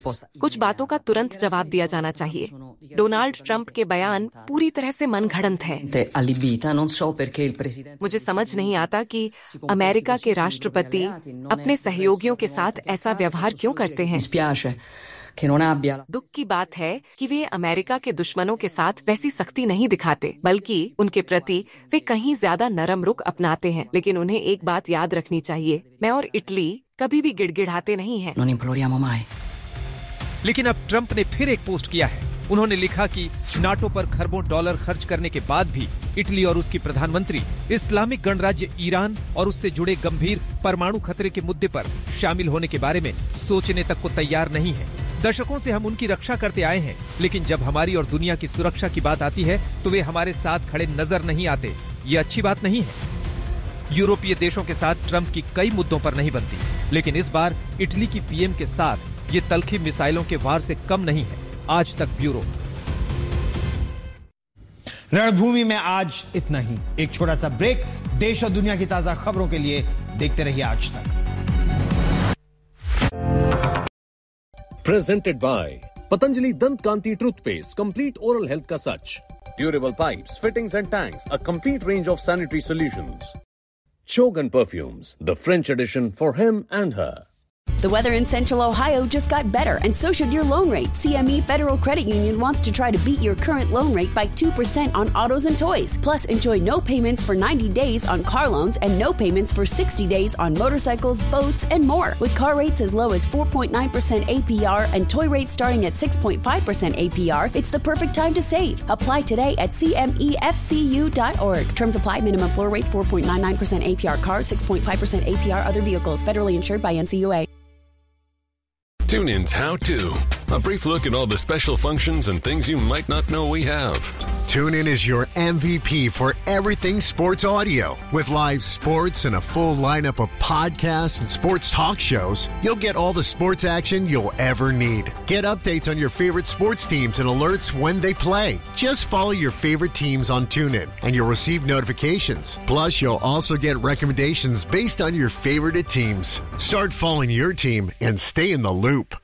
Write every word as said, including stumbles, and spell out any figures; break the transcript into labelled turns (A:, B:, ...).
A: कुछ बातों का तुरंत जवाब दिया जाना चाहिए। डोनाल्ड ट्रंप के बयान पूरी तरह से मनगढ़ंत है। मुझे समझ नहीं आता कि अमेरिका के राष्ट्रपति अपने सहयोगियों के साथ ऐसा व्यवहार क्यों करते हैं। दुख की बात है कि वे अमेरिका के दुश्मनों के साथ वैसी सख्ती नहीं दिखाते, बल्कि उनके प्रति वे कहीं ज्यादा नरम रुख अपनाते हैं। लेकिन उन्हें एक बात याद रखनी चाहिए, मैं और इटली कभी भी गिड़गिड़ाते नहीं हैं।
B: लेकिन अब ट्रंप ने फिर एक पोस्ट किया है। उन्होंने लिखा कि नाटो पर खरबों डॉलर खर्च करने के बाद भी इटली और उसकी प्रधानमंत्री इस्लामिक गणराज्य ईरान और उससे जुड़े गंभीर परमाणु खतरे के मुद्दे पर शामिल होने के बारे में सोचने तक को तैयार नहीं है। दशकों से हम उनकी रक्षा करते आए हैं, लेकिन जब हमारी और दुनिया की सुरक्षा की बात आती है तो वे हमारे साथ खड़े नजर नहीं आते। ये अच्छी बात नहीं है। यूरोपीय देशों के साथ ट्रंप की कई मुद्दों पर नहीं बनती, लेकिन इस बार इटली की पीएम के साथ ये तलखी मिसाइलों के वार से कम नहीं है। आज तक ब्यूरो।
C: रणभूमि में आज इतना ही। एक छोटा सा ब्रेक। देश और दुनिया की ताजा खबरों के लिए देखते रहिए आज तक।
D: Presented by Patanjali Dant Kanti Toothpaste, complete oral health ka sach. Durable pipes, fittings and tanks, a complete range of sanitary solutions. Chogan Perfumes, the French edition for him and her.
E: The weather in Central Ohio just got better, and so should your loan rate. C M E Federal Credit Union wants to try to beat your current loan rate by two percent on autos and toys. Plus, enjoy no payments for ninety days on car loans and no payments for sixty days on motorcycles, boats, and more. With car rates as low as four point nine percent A P R and toy rates starting at six point five percent A P R, it's the perfect time to save. Apply today at C M E F C U dot org. Terms apply. Minimum floor rates four point nine nine percent A P R cars, six point five percent A P R other vehicles. Federally insured by N C U A.
F: TuneIn's How To. A brief look at all the special functions and things you might not know we have.
G: TuneIn is your M V P for everything sports audio. With live sports and a full lineup of podcasts and sports talk shows, you'll get all the sports action you'll ever need. Get updates on your favorite sports teams and alerts when they play. Just follow your favorite teams on TuneIn and you'll receive notifications. Plus, you'll also get recommendations based on your favorite teams. Start following your team and stay in the loop.